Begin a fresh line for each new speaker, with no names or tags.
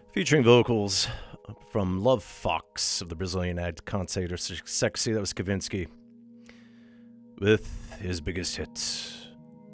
Featuring vocals from Love Fox of the Brazilian act Conceito Sexy. That was Kavinsky with his biggest hit,